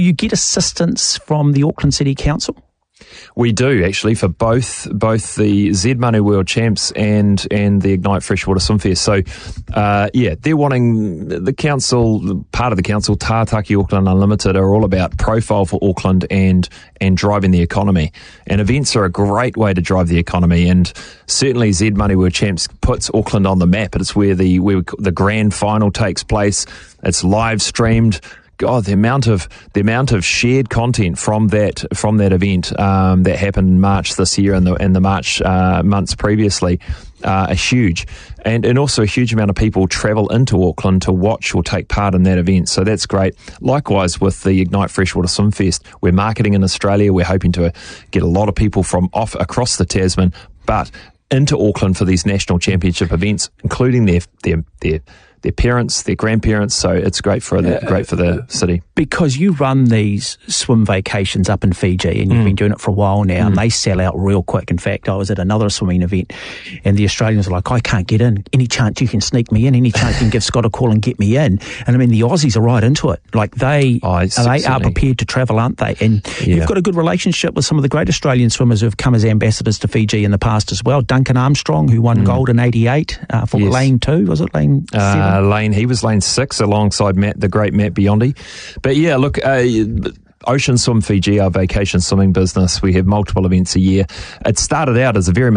you get assistance from the Auckland City Council? We do, actually, for both the Z Manu World Champs and the Ignite Freshwater Swimfest. So, they're wanting the council, part of the council, Tātaki Auckland Unlimited, are all about profile for Auckland and driving the economy. And events are a great way to drive the economy. And certainly Z Manu World Champs puts Auckland on the map. It's where the grand final takes place. It's live streamed. God, the amount of shared content from that event that happened in March this year and the March months previously are huge, and also a huge amount of people travel into Auckland to watch or take part in that event. So that's great. Likewise with the Ignite Freshwater Swimfest, we're marketing in Australia. We're hoping to get a lot of people from across the Tasman, but into Auckland for these national championship events, including their parents, their grandparents, so it's great for the city. Because you run these swim vacations up in Fiji, and you've been doing it for a while now, and they sell out real quick. In fact, I was at another swimming event, and the Australians are like, I can't get in. Any chance you can sneak me in? Any chance you can give Scott a call and get me in? And I mean, the Aussies are right into it. Like they are prepared to travel, aren't they? And you've got a good relationship with some of the great Australian swimmers who have come as ambassadors to Fiji in the past as well. Duncan Armstrong, who won gold in '88 for lane 2, was it lane 7? He was lane 6 alongside the great Matt Biondi. But yeah, look, Ocean Swim Fiji, our vacation swimming business, we have multiple events a year. It started out as a very